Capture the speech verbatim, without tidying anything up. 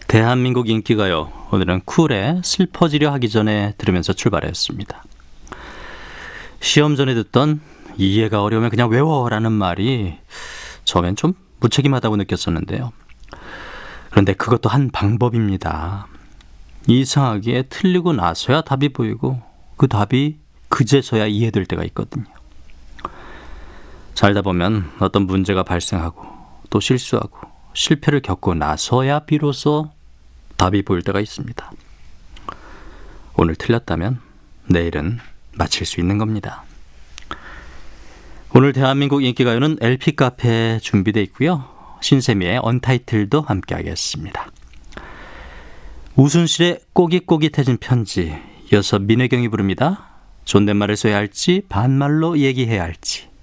대한민국 인기가요. 오늘은 쿨의 슬퍼지려 하기 전에 들으면서 출발했습니다. 시험 전에 듣던 이해가 어려우면 그냥 외워라는 말이 처음엔 좀 무책임하다고 느꼈었는데요. 그런데 그것도 한 방법입니다. 이상하게 틀리고 나서야 답이 보이고 그 답이 그제서야 이해될 때가 있거든요. 살다 보면 어떤 문제가 발생하고 또 실수하고 실패를 겪고 나서야 비로소 답이 보일 때가 있습니다. 오늘 틀렸다면 내일은 맞힐 수 있는 겁니다. 오늘 대한민국 인기가요는 엘피 카페에 준비되어 있고요. 신세미의 언타이틀도 함께 하겠습니다. 우순실의 꼬깃꼬깃해진 편지, 이어서 민혜경이 부릅니다. 존댓말을 써야 할지 반말로 얘기해야 할지.